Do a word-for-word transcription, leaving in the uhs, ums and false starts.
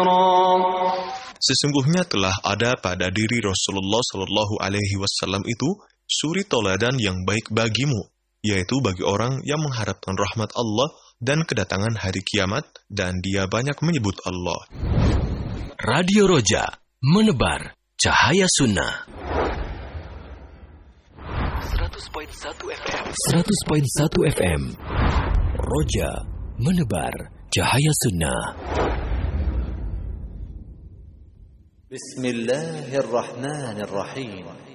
خيرا. Sesungguhnya telah ada pada diri Rasulullah Shallallahu Alaihi Wasallam itu suri toladan yang baik bagimu, yaitu bagi orang yang mengharapkan rahmat Allah dan kedatangan hari kiamat, dan dia banyak menyebut Allah. Radio Roja, menebar cahaya sunnah. seratus koma satu F M. seratus koma satu F M. Roja, menebar cahaya sunnah. Bismillahirrahmanirrahim.